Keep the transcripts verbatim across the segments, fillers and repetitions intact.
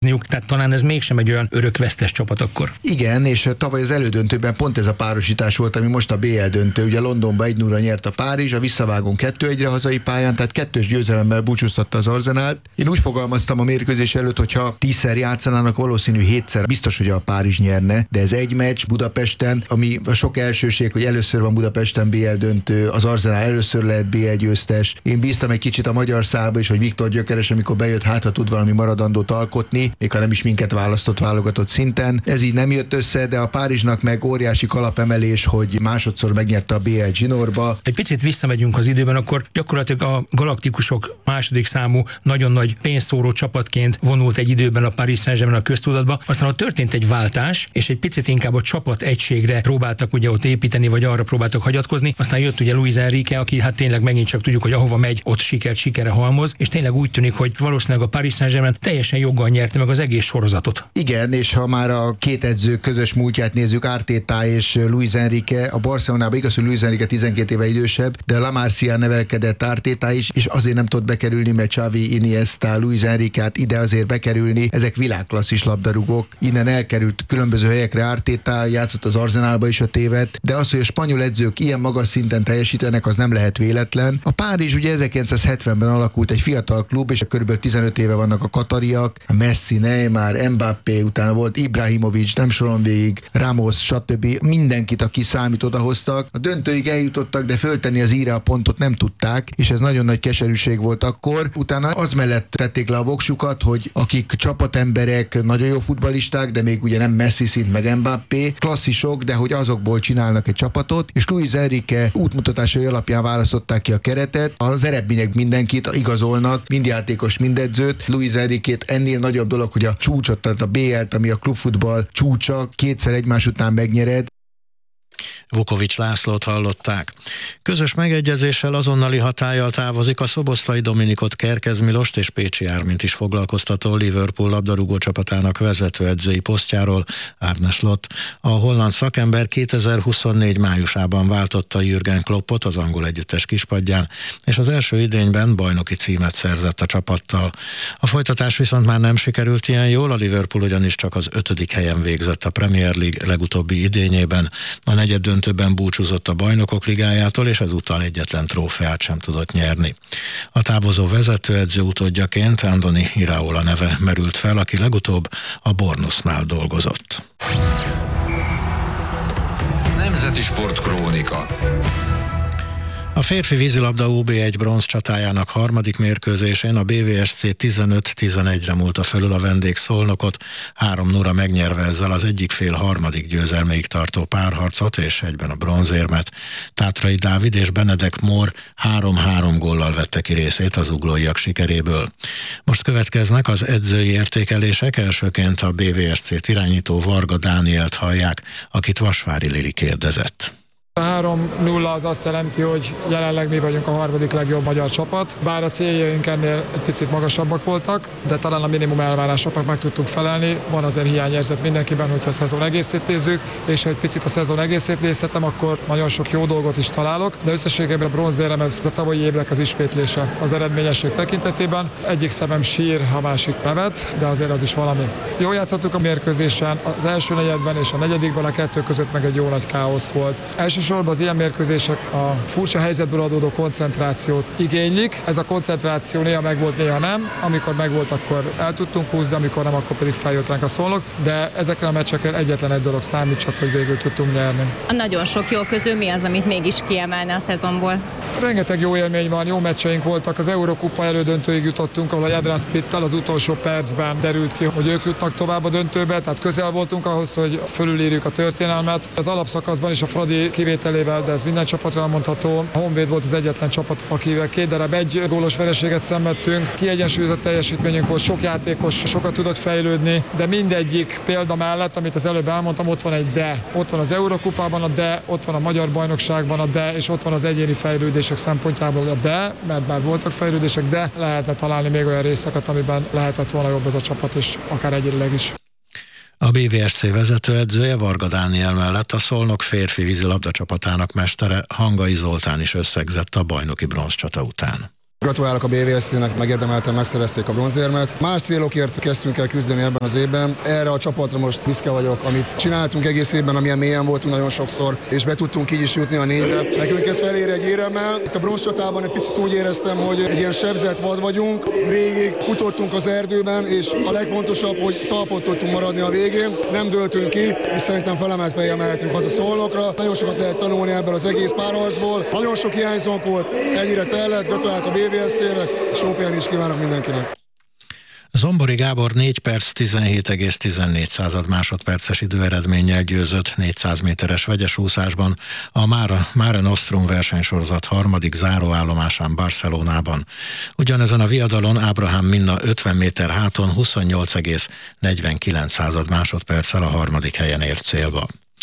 találkozniuk, tehát talán ez mégsem egy olyan örökvesztes csapat akkor. Igen, és tavaly az elődöntőben pont ez a párosítás volt, ami most a bé el döntő. Ugye Londonban egy nulla nyert a Párizs, a visszavágón kettő egyre hazai pályán, tehát kettős győzelemmel búcsúztatta az Arsenált. Én úgy fogalmaztam a mérkőzés előtt, hogyha tízszer játszanának, valószínű hétszer biztos, hogy a Párizs nyerne, de ez egy meccs Budapesten, ami a sok elsőség, hogy először van Budapesten bé el döntő, az Arsenal először lehet bé el győztes. Én bíztam egy kicsit a magyar szálba is, hogy Viktor Gyökeres, amikor bejött, hát ha tud valami maradandót alkotni, még ha nem is minket választott válogatott szinten. Ez így nem jött össze, de a Párizsnak meg óriási kalapemelés, hogy másodszor megnyerte a bé el zsinórba. Egy picit visszamegyünk az időben, akkor gyakorlatilag a galaktikusok második számú nagyon nagy pénzszóró csapatként vonult egy időben a Paris Saint-Germain a köztudatba. Aztán ott történt egy váltás, és egy picit inkább a csapat egységre próbáltak ugye ott építeni, vagy arra próbáltak hagyatkozni. Aztán jött ugye Luis Enrique, aki hát tényleg megint csak tudjuk, hogy ahova megy, ott sikert sikere halmoz, és tényleg úgy tűnik, hogy valószínűleg a Paris Saint-Germain teljesen joggal nyerte meg az egész sorozatot. Igen, és ha már a két edző közös múltját nézzük, Arteta és Luis Enrique, a Barcelonában igaz, hogy Luis Enrique tizenkét éve idősebb, de La Masia nevelkedett Arteta is, és azért nem tud bekerülni, mert Xavi, Iniesta, Luis Enrique-t ide azért bekerülni, ezek világklasszis labdarúgók. Innen elkerült különböző helyekre, Arteta játszott az Arsenalba is öt évet, de az, hogy a spanyol edzők ilyen magas szinten teljesítenek, az nem lehet véletlen. A Párizs ugye ezerkilencszázhetvenben alakult egy fiatal klub, és kb. tizenöt éve vannak a katariak, a Messi, Neymar, Mbappé, utána volt Ibrahimovic, nem soron végig, Ramos, stb. Mindenkit, aki számít, odahoztak. A döntőig eljutottak, de föltenni az íre a pontot nem tudták, és ez nagyon nagy keserűség volt akkor. Utána az mellett tették le a voksukat, hogy akik csapatemberek, nagyon jó futballisták, de még ugye nem Messi szint meg Mbappé, klasszisok, de hogy azokból csinálnak egy csapatot, és Luis Enrique útmutatásai alapján választották ki a keretet. Az eredmények mindenkit igazolnak, mind játékos, mind edzőt. Luis Enrique-t ennél nagyobb dolog, hogy a csúcsot, tehát a bé el-t, ami a klubfutball csúcsa, kétszer egymás után megnyered. Vukovics Lászlót hallották. Közös megegyezéssel azonnali hatállyal távozik a Szoboszlai Dominikot, Kerkez Milost és Pécsi Ármint is foglalkoztató Liverpool labdarúgó csapatának vezetőedzői posztjáról Arne Slot. A holland szakember kétezer-huszonnégy májusában váltotta Jürgen Kloppot az angol együttes kispadján, és az első idényben bajnoki címet szerzett a csapattal. A folytatás viszont már nem sikerült ilyen jól, a Liverpool ugyanis csak az ötödik helyen végzett a Premier League legutóbbi idényében. A negyed döntőben búcsúzott a Bajnokok Ligájától, és ezúttal egyetlen trófeát sem tudott nyerni. A távozó vezetőedző utódjaként Andoni Iraola neve merült fel, aki legutóbb a Bournemouth-nál dolgozott. Nemzeti Sport Krónika. A férfi vízilabda u bé egy bronz csatájának harmadik mérkőzésén a bé vé es cé tizenöt tizenegyre múlta felül a vendég Szolnokot, három nulla megnyerve ezzel az egyik fél harmadik győzelméig tartó párharcot és egyben a bronzérmet. Tátrai Dávid és Benedek Mór három-három góllal vette ki részét az uglóiak sikeréből. Most következnek az edzői értékelések, elsőként a bé vé es cé irányító Varga Dánielt hallják, akit Vasvári Lili kérdezett. A három nulla az azt jelenti, hogy jelenleg mi vagyunk a harmadik legjobb magyar csapat, bár a céljaink ennél egy picit magasabbak voltak, de talán a minimum elvárásoknak meg tudtuk felelni. Van azért hiányérzet mindenkiben, hogyha a szezon egészét nézzük, és ha egy picit a szezon egészét nézhetem, akkor nagyon sok jó dolgot is találok, de összességében a bronzérem ez a tavalyi évnek az ismétlése az eredményesség tekintetében. Egyik szemem sír, a másik nevet, de azért az is valami. Jól játszottuk a mérkőzésen, az első negyedben és a negyedikben, a kettő között meg egy jó nagy káosz volt. Elsősorban az ilyen mérkőzések a furcsa helyzetből adódó koncentrációt igénylik. Ez a koncentráció néha megvolt, néha nem. Amikor megvolt, akkor el tudtunk húzni, amikor nem, akkor pedig feljött ránk a Szolnok. De ezekre a meccsekre egyetlen egy dolog számít, csak hogy végül tudtunk nyerni. A nagyon sok jó közül mi az, amit mégis kiemelne a szezonból? Rengeteg jó élmény van, jó meccseink voltak. Az Eurokupa elődöntőig jutottunk, ahol a Jadran Splittel az utolsó percben derült ki, hogy ők jutnak tovább a döntőbe, tehát közel voltunk ahhoz, hogy fölülírjuk a történelmet. Az alapszakaszban is a Fradi kivételével, de ez minden csapatra elmondható. A Honvéd volt az egyetlen csapat, akivel két darab egy gólos vereséget szenvedtünk. Kiegyensúlyozott teljesítményünk volt, sok játékos sokat tudott fejlődni, de mindegyik példa mellett, amit az előbb elmondtam, ott van egy de. Ott van az Eurokupában a de, ott van a Magyar Bajnokságban a de, és ott van az egyéni fejlődések szempontjából a de, mert bár voltak fejlődések, de lehetne találni még olyan részeket, amiben lehetett volna jobb ez a csapat is, akár egyénileg is. A bé vé es cé vezetőedzője Varga Dániel mellett a Szolnok férfi vízilabda csapatának mestere Hangai Zoltán is összegzett a bajnoki bronzcsata után. Gratulálok a bé vé es cé-nek, megérdemelten megszerezték a bronzérmet. Más célokért kezdtünk el küzdeni ebben az évben. Erre a csapatra most büszke vagyok, amit csináltunk egész évben, amilyen mélyen voltunk nagyon sokszor, és be tudtunk így is jutni a négybe. Nekünk ez felér egy éremmel. Itt a bronzcsatában egy picit úgy éreztem, hogy egy ilyen sebzett vad vagyunk. Végig futottunk az erdőben, és a legfontosabb, hogy talpon tudtunk maradni a végén. Nem dőltünk ki, és szerintem felemelt fejjel mehetünk haza Szolnokra. Nagyon sokat lehet tanulni ebből az egész párharcból. Nagyon sok hiányzónk volt, ennyire tellett. Gratulálok a bé vé es cé-nek, és jó pihenést is kívánok mindenkinek. Zombori Gábor négy perc tizenhét egész tizennégy század másodperces időeredménnyel győzött négyszáz méteres vegyes úszásban a Mare Nostrum versenysorozat harmadik záróállomásán Barcelonában. Ugyanezen a viadalon Ábrahám Minna ötven méter háton huszonnyolc egész negyvenkilenc század másodperccel a harmadik helyen ért célba.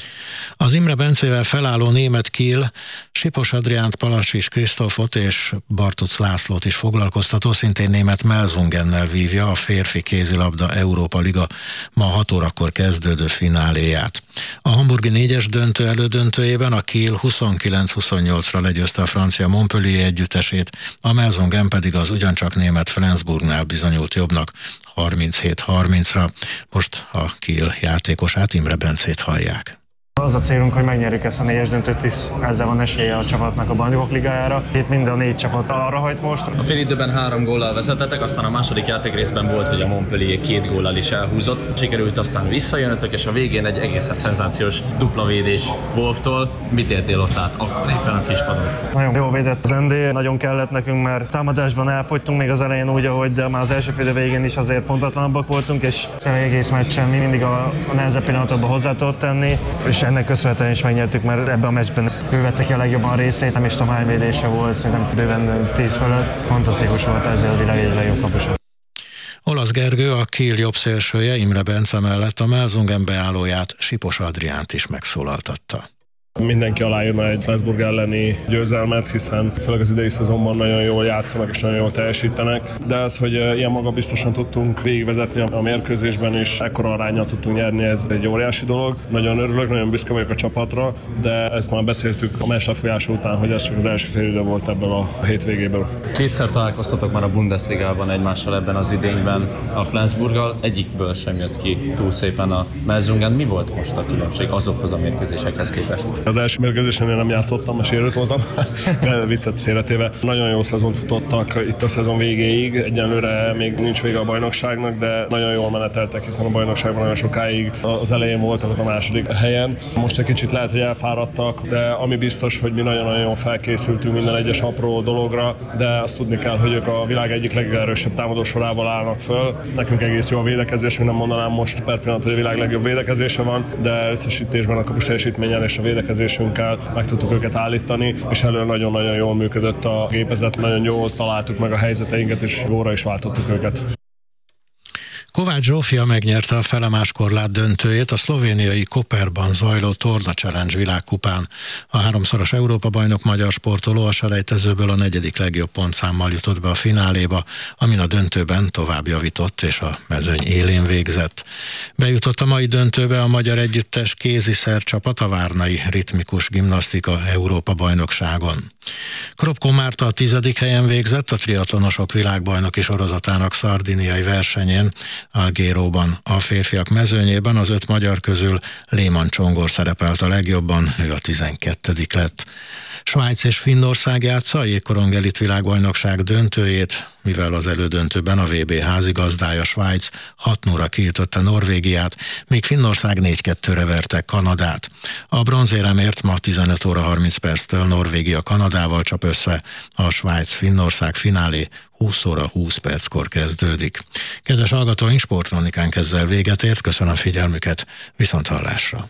Az Imre Bencével felálló német Kiel Sipos Adriánt, Palacsis Kristófot és Bartuc Lászlót is foglalkoztató, szintén német Melsungennel vívja a férfi kézilabda Európa Liga ma hat órakor kezdődő fináléját. A hamburgi négyes döntő elődöntőjében a Kiel huszonkilenc huszonnyolcra legyőzte a francia Montpellier együttesét, a Melsungen pedig az ugyancsak német Flensburgnál bizonyult jobbnak harminchét harmincra. Most a Kiel játékosát, Imre Bencét hallják. Az a célunk, hogy megnyerjük ezt a négyes döntőt, hisz ezzel van esélye a csapatnak a Bajnokok Ligájára. Itt mind a négy csapat arra hajt most. A fél időben három góllal vezetetek, aztán a második játékrészben volt, hogy a Montpellier két góllal is elhúzott. Sikerült aztán visszajönötök, és a végén egy egészen szenzációs dupla védés Wolftól. Mit éltél ott át akkor éppen a kispadon? Nagyon jó védett az en dé, nagyon kellett nekünk, mert támadásban elfogytunk még az elején úgy, ahogy, de már az első fél idő végén is azért pontatlanabbak voltunk, és egész meccsen mindig a, a nehezebb pillanatokban hozzá tudott tenni, és ennek köszönhetően is megnyertük, mert ebben a meccsben ő vette ki a legjobban a részét, nem is Tomány védése volt, szerintem bőven tíz fölött. Fantasztikus volt ezzel a világ egyik legjobb kapusa. Olasz Gergő, a Kiel jobb szélsője, Imre Bence mellett a Melsungen beállóját, Sipos Adriánt is megszólaltatta. Mindenki aláírna egy Flensburg elleni győzelmet, hiszen főleg az idei szezonban nagyon jól játszanak és nagyon jól teljesítenek, de az, hogy ilyen magabiztosan tudtunk végigvezetni a mérkőzésben és ekkora aránnyal tudtunk nyerni, ez egy óriási dolog. Nagyon örülök, nagyon büszke vagyok a csapatra, de ezt már beszéltük a meccs lefolyása után, hogy ez csak az első fél idő volt ebből a hétvégéből. Kétszer találkoztatok már a Bundesligában egymással ebben az idényben a Flensburggal, egyikből sem jött ki túl szépen a Melsungen. Mi volt most a különbség azokhoz a mérkőzésekhez képest? Az első mérkőzésen én nem játszottam, mert sérült voltam, de viccet félretéve. Nagyon jó szezont futottak itt a szezon végéig, egyenlőre még nincs vége a bajnokságnak, de nagyon jól meneteltek, hiszen a bajnokságban nagyon sokáig az elején voltak a második helyen. Most egy kicsit lehet, hogy elfáradtak, de ami biztos, hogy mi nagyon-nagyon jól felkészültünk minden egyes apró dologra, de azt tudni kell, hogy ők a világ egyik legerősebb támadó sorával állnak föl. Nekünk egész jó a védekezésünk, nem mondanám most per pillanat, hogy a világ legjobb védekezése van, de összesítésben a kapus teljesítménnyel és a védekezés meg tudtuk őket állítani, és elő nagyon-nagyon jól működött a gépezet, nagyon jól találtuk meg a helyzeteinket, és góra is váltottuk őket. Kovács Zsófia megnyerte a felemáskorlát döntőjét a szlovéniai Koperban zajló Torna Challenge világkupán. A háromszoros Európa-bajnok magyar sportoló a selejtezőből a negyedik legjobb pontszámmal jutott be a fináléba, amin a döntőben tovább javított és a mezőny élén végzett. Bejutott a mai döntőbe a magyar együttes kéziszer csapat a várnai ritmikus gimnasztika Európa-bajnokságon. Kropko Márta a tizedik helyen végzett a triatlonosok világbajnoki sorozatának szardiniai versenyén, Algéróban. A férfiak mezőnyében az öt magyar közül Léman Csongor szerepelt a legjobban, ő a tizenkettedik lett. Svájc és Finnország játsza a jégkorong elit világbajnokság döntőjét, mivel az elődöntőben a vé bé házigazdája Svájc hat nulla kiütötte Norvégiát, míg Finnország négy kettőre verte Kanadát. A bronzéremért ma tizenöt óra harminc perctől Norvégia Kanadával csap össze, a Svájc-Finnország finálé húsz óra húsz perckor kezdődik. Kedves hallgatóink, sportkronikánk ezzel véget ért, köszönöm figyelmüket, viszont hallásra.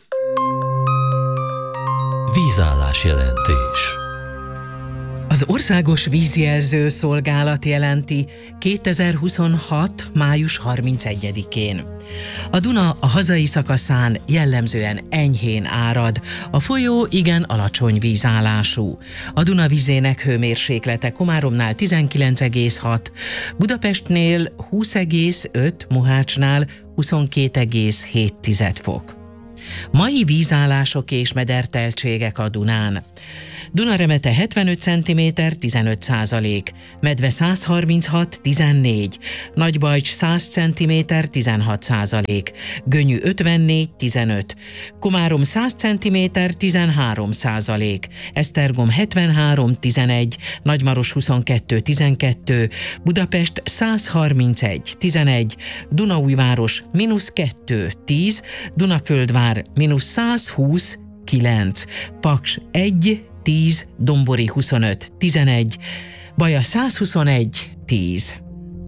Vízállás jelentés. Az Országos Vízjelző Szolgálat jelenti kétezer-huszonhat. május harmincegyedikén. A Duna a hazai szakaszán jellemzően enyhén árad, a folyó igen alacsony vízállású. A Duna vizének hőmérséklete Komáromnál tizenkilenc egész hat, Budapestnél húsz egész öt, Mohácsnál huszonkét egész hét fok. Mai vízállások és mederteltségek a Dunán. Dunaremete hetvenöt centiméter, tizenöt százalék, Medve száz harminchat, tizennégy, Nagybajcs száz centiméter, tizenhat százalék, Gönyű ötvennégy, tizenöt, Komárom száz centiméter, tizenhárom százalék, Esztergom hetvenhárom, tizenegy, Nagymaros huszonkettő, tizenkettő, Budapest száz harmincegy, tizenegy, Dunaújváros mínusz kettő, tíz, Dunaföldvár mínusz száz húsz, kilenc, Paks egy, tíz, Dombori huszonöt, tizenegy, Baja száz huszonegy, tíz.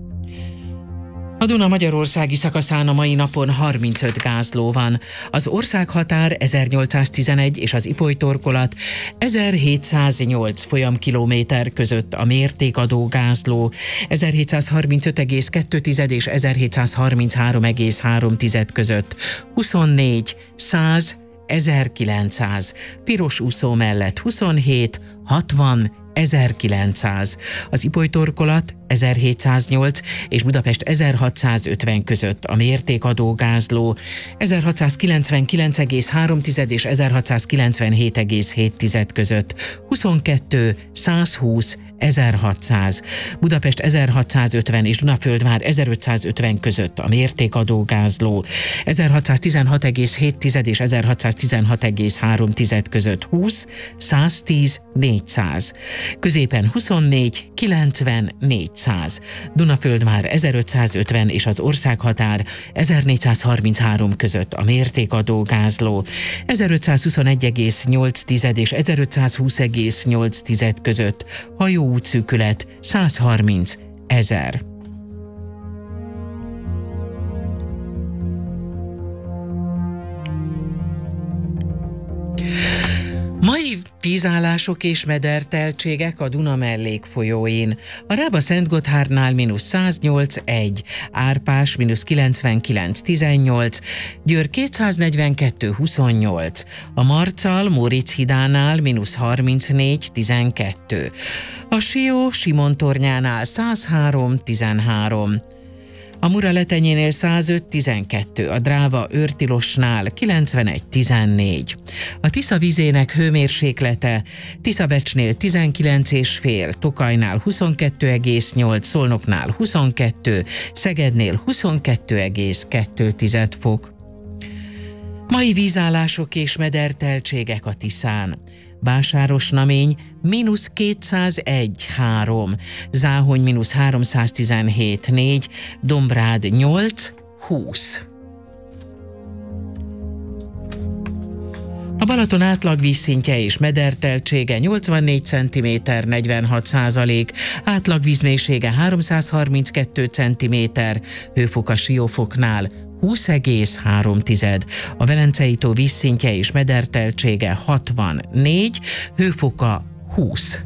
A Duna magyarországi szakaszán a mai napon harmincöt gázló van. Az országhatár ezernyolcszáztizenegy és az Ipoly torkolat ezerhétszáznyolc folyamkilométer között a mértékadó gázló, ezerhétszázharmincöt egész kettő és ezerhétszázharminchárom egész három között, huszonnégy, száz, ezerkilencszáz, piros úszó mellett huszonhét, hatvan, ezerkilencszáz, az Ipoly torkolat ezerhétszáznyolc és Budapest ezerhatszázötven között a mértékadó gázló, ezerhatszázkilencvenkilenc egész három és ezerhatszázkilencvenhét egész hét között, huszonkettő, százhúsz, ezerhatszáz, Budapest ezerhatszázötven és Dunaföldvár ezerötszázötven között a mértékadó gázló, ezerhatszáztizenhat egész hét és ezerhatszáztizenhat egész három között, húsz, száztíz, négyszáz, középen huszonnégy, kilencven, négyszáz, Dunaföldvár ezerötszázötven és az országhatár ezernégyszázharminchárom között a mértékadó gázló, ezerötszázhuszonegy egész nyolc és ezerötszázhúsz egész nyolc között, hajó útszűkület százharminc ezer. Mai vízállások és mederteltségek a Duna mellékfolyóin. A Rába-Szentgotthárnál mínusz száznyolc, egy, Árpás mínusz kilencvenkilenc, tizennyolc, Győr kétszáznegyvenkettő, huszonnyolc, a Marcal Móricz hídánál mínusz harmincnégy, tizenkettő, a Sió Simontornyánál száz három, tizenhárom, a Muraletenyénél százöt, tizenkettő, a Dráva Őrtilosnál kilencvenegy, tizennégy. A Tisza vizének hőmérséklete Tiszabecsnél tizenkilenc egész öt, Tokajnál huszonkettő egész nyolc, Szolnoknál huszonkettő, Szegednél huszonkettő egész kettő fok. Mai vízállások és mederteltségek a Tiszán. Básárosnamény mínusz kétszázegy, három, Záhony mínusz háromszáztizenhét, négy, Dombrád nyolc, húsz. A Balaton átlag vízszintje és mederteltsége nyolcvannégy centiméter, negyvenhat százalék, átlag vízmélysége háromszázharminckettő centiméter, hőfok a Siófoknál húsz egész három, a Velencei tó vízszintje és mederteltsége hatvannégy, hőfoka húsz.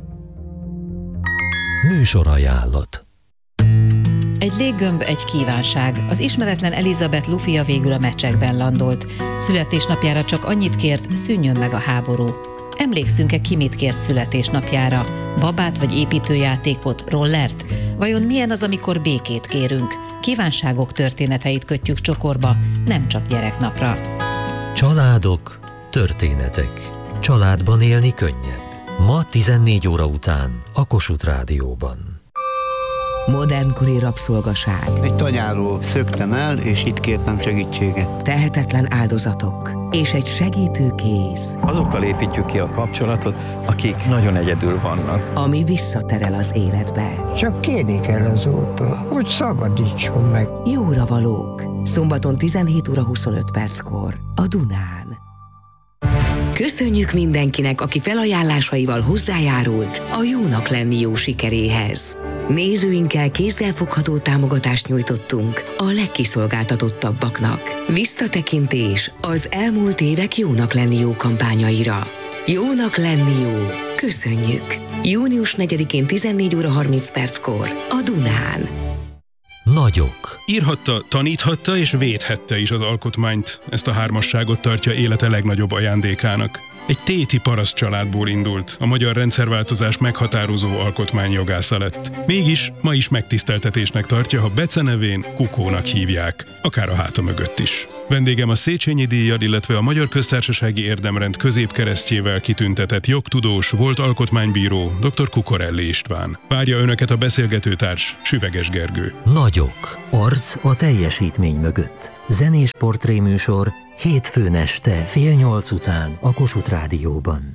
Műsorajánlat. Egy léggömb, egy kívánság. Az ismeretlen Elizabeth Lufia végül a meccsekben landolt. Születésnapjára csak annyit kért, szűnjön meg a háború. Emlékszünk-e, ki mit kért születésnapjára? Babát vagy építőjátékot, rollert? Vajon milyen az, amikor békét kérünk? Kívánságok történeteit kötjük csokorba, nem csak gyereknapra. Családok, történetek. Családban élni könnyebb. Ma tizennégy óra után a Kossuth Rádióban. Modernkori rabszolgaság. Egy tanyáról szöktem el, és itt kértem segítséget. Tehetetlen áldozatok. És egy segítő kéz. Azokkal építjük ki a kapcsolatot, akik nagyon egyedül vannak. Ami visszaterel az életbe. Csak kérni kell az Úrtól, hogy szabadítson meg. Jóra valók. Szombaton tizenhét óra huszonöt perckor a Dunán. Köszönjük mindenkinek, aki felajánlásaival hozzájárult a Jónak lenni jó sikeréhez. Nézőinkkel kézzelfogható támogatást nyújtottunk a legkiszolgáltatottabbaknak. Visszatekintés az elmúlt évek Jónak lenni jó kampányaira. Jónak lenni jó. Köszönjük! június negyedikén tizennégy óra harminc perckor a Dunán. Nagyok. Írhatta, taníthatta és védhette is az alkotmányt. Ezt a hármasságot tartja élete legnagyobb ajándékának. Egy téti paraszt családból indult, a magyar rendszerváltozás meghatározó alkotmányjogásza lett. Mégis ma is megtiszteltetésnek tartja, ha becenevén Kukónak hívják, akár a háta mögött is. Vendégem a Széchenyi díjjal, illetve a Magyar Köztársasági Érdemrend középkeresztjével kitüntetett jogtudós, volt alkotmánybíró, dr. Kukorelli István. Várja önöket a beszélgetőtárs, Süveges Gergő. Nagyok. Arc a teljesítmény mögött. Zenés portréműsor hétfőn este fél nyolc után a Kossuth Rádióban.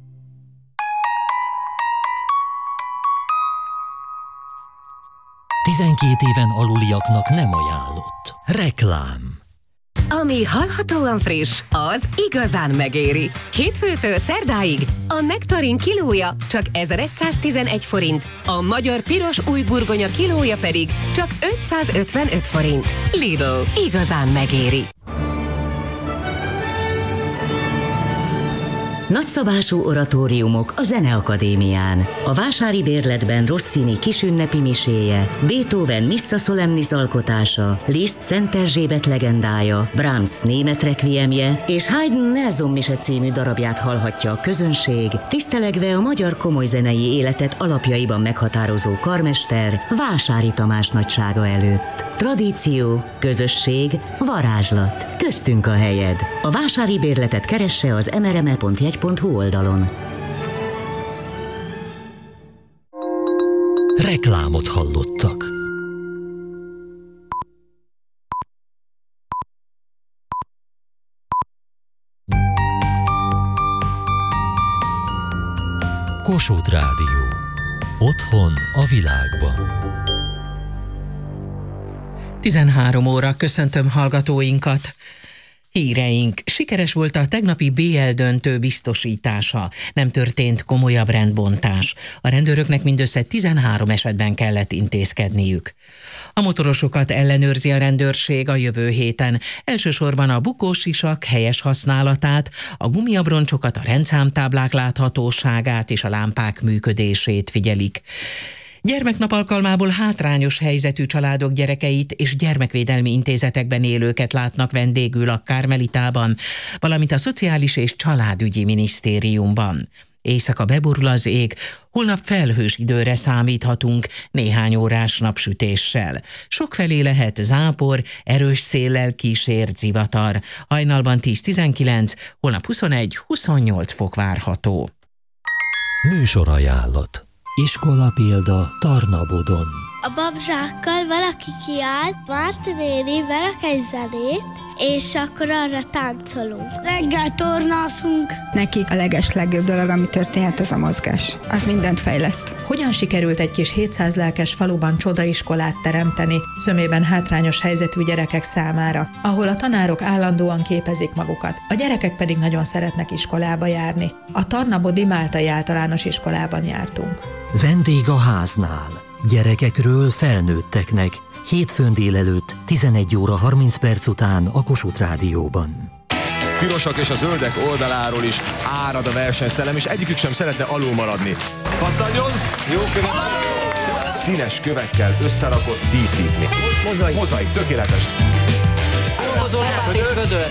tizenkét éven aluliaknak nem ajánlott. Reklám. Ami hallhatóan friss, az igazán megéri. Hétfőtől szerdáig a nektarin kilója csak ezeregyszáztizenegy forint, a magyar piros új burgonya kilója pedig csak ötszázötvenöt forint. Lidl, igazán megéri. Nagyszabású oratóriumok a Zeneakadémián. A vásári bérletben Rossini kisünnepi miséje, Beethoven Missa Solemnis alkotása, Liszt Szent Erzsébet legendája, Brahms német requiemje és Haydn Nelson mise című darabját hallhatja a közönség, tisztelegve a magyar komolyzenei életet alapjaiban meghatározó karmester Vásári Tamás nagysága előtt. Tradíció, közösség, varázslat. Köztünk a helyed. A vásári bérletet keresse az em er em e pont jegy pont hu oldalon. Reklámot hallottak. Kossuth Rádió. Otthon a világban. tizenhárom óra, köszöntöm hallgatóinkat. Híreink. Sikeres volt a tegnapi bé el döntő biztosítása. Nem történt komolyabb rendbontás. A rendőröknek mindössze tizenhárom esetben kellett intézkedniük. A motorosokat ellenőrzi a rendőrség a jövő héten. Elsősorban a bukósisak helyes használatát, a gumiabroncsokat, a rendszámtáblák láthatóságát és a lámpák működését figyelik. Gyermeknap alkalmából hátrányos helyzetű családok gyerekeit és gyermekvédelmi intézetekben élőket látnak vendégül a Kármelitában, valamint a Szociális és Családügyi Minisztériumban. Éjszaka beborul az ég, holnap felhős időre számíthatunk néhány órás napsütéssel. Sokfelé lehet zápor, erős széllel kísért zivatar. Hajnalban tíz-tizenkilenc, holnap huszonegy-huszonnyolc fok várható. Műsorajánlat. Iskola példa Tarnabodon. A babzsákkal valaki kiáll, Márti néni verek egy zenét, és akkor arra táncolunk. Reggel tornázunk. Nekik a legeslegjobb dolog, ami történhet, ez a mozgás. Az mindent fejleszt. Hogyan sikerült egy kis hétszáz lelkes faluban csodaiskolát teremteni, zömében hátrányos helyzetű gyerekek számára, ahol a tanárok állandóan képezik magukat, a gyerekek pedig nagyon szeretnek iskolába járni. A Tarnabodi Máltai Általános Iskolában jártunk. Vendég a háznál. Gyerekekről felnőtteknek. Hétfőn délelőtt tizenegy óra harminc perc után a Kossuth Rádióban. Pirosak és a zöldek oldaláról is árad a versenyszellem, és egyikük sem szeretne alul maradni. Pattanjon! Jó követ! Színes kövekkel összerakott díszítmény. Mozaik. Mozaik, tökéletes. Hozó lapát és vödör.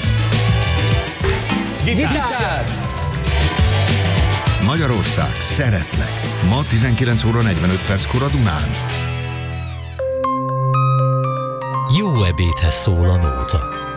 Gitár! Magyarország, szeretlek. Ma tizenkilenc óra negyvenöt perckor a Dunán. Jó ebédhez szól a nóta.